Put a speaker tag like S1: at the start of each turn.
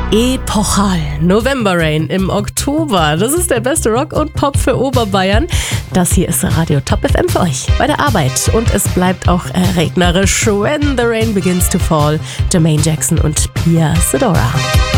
S1: Epochal. November Rain im Oktober. Das ist der beste Rock und Pop für Oberbayern. Das hier ist Radio Top FM für euch bei der Arbeit. Und es bleibt auch regnerisch. When the Rain Begins to Fall. Jermaine Jackson und Pia Sedora.